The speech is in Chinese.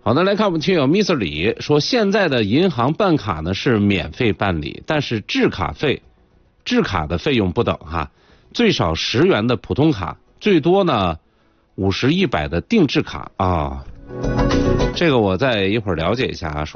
好的，来看我们听友 Mr. 李说，现在的银行办卡呢是免费办理，但是制卡的费用不等哈，最少10元的普通卡，最多呢50、100的定制卡啊。这个我再一会儿了解一下啊。说